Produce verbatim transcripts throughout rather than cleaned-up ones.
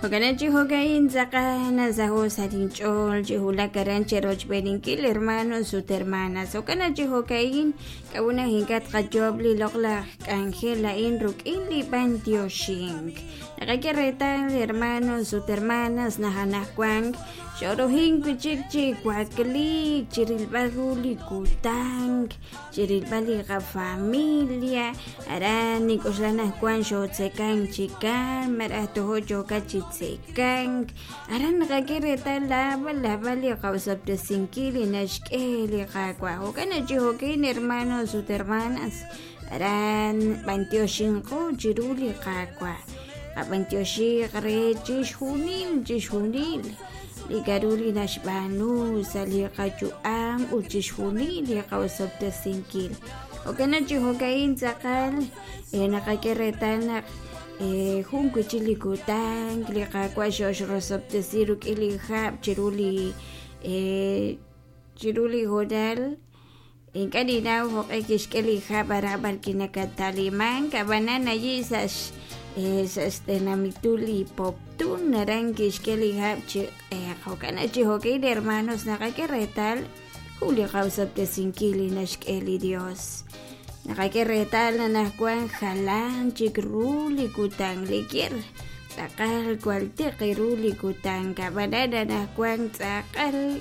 Hoganachi hogain zakana zaho sarinchol jihula karanche rochberinkil hermanos sus hermanas. Hoganachi hogain kauna hingat kajobli lokla angela inruk ili bantioshin. Nakakereta hermanos sus hermanas nahanakwang Shorohin kuchikchi kwakli chirilbaguli kutang chirilbali ga familia arani koslana kwan shotsekan chikan marato hojo kachitsekan aran gagireta lava lavali qausabte sinkili nashkeli qakwa hokana jihokin hermanos sus hermanas aran bantioshin ko chiruli qakwa abantioshi qrechi shunil jishunil Ligaruri nashbanu saliqachu am uchishuni liqawsabta sinkil okana jihogain zakal e naqakeretana e junku chilikutan liqaqwa shoshrosobta siruk ilihab chiruli e chiruli hodal en kanina hoqekishkeli habarabar kinakataliman kabanana yisas este namituli poptun narangish keli hapche hokana chihoke de hermanos nakakeretal Julio qausabte sinkili nashkeli Dios nakakeretal nanakwan halan chikruli kutang likir takal kualte qiruli kutang kabanada nakwan takal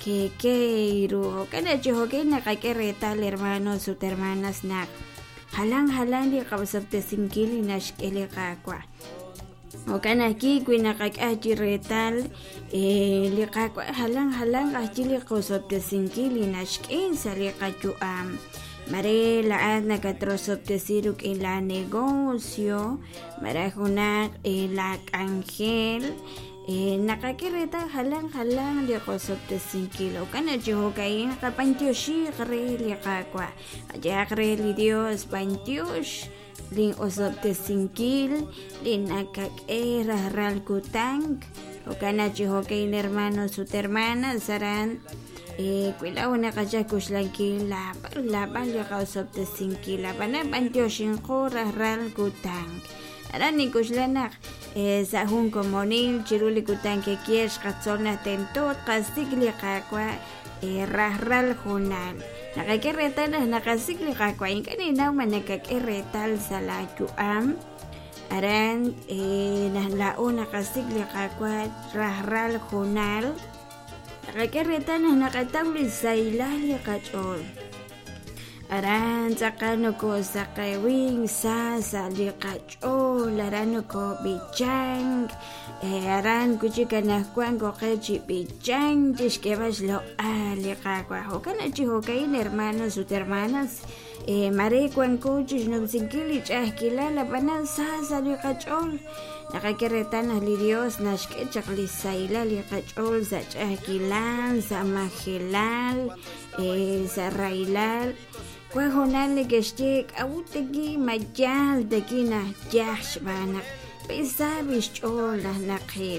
kekeiru hokana chihoke nakakeretal hermanos sus hermanas nak halang-halang di qabsabte sinkili nashkeli qakwa okana ki kuina qakachi retal e liqakwa halang-halang achili qabsabte sinkili nashkin saliqachu am mare la adna katrosabte siruk en la negocio marajuna e la angel e nakakireta halang-halang di qosabte sinkilo kana jihogain kapantioshi qre liqakwa aja qre li Dios pantiosh lin osabte sinkil lin nakak era ral kutang o kana jihogain hermanos sus hermanas saran e kuila una kajakush langki la la balyo qosabte sinkila bana pantiosh qora ral kutang arani kushlanak e sahun komonil chiruli kutan que quieres qatsona tentot qasigli qakwa e rahral junal nakakeretal nakasigli qakwa inkani naw manakakeretal salachu am aran e nahlauna qasigli qakwa rahral junal nakakeretal nakatawli sailali qachol aran sakano ko sakawing sa saliqacho larano ko bichang e aran kuchika nakwan ko kechi bichang tishkebas lo aliqaqwa hokana chihokain hermanos sus hermanas e mare kwan kuchis no sinkili chahkila la bana sa saliqachol nakakeretan ahli Dios nashkechakli saila liqachol sa chahkilan sa mahilal e sa railal Kwa honale geshtik awutegi majal degina jahsh banak Pisabish chola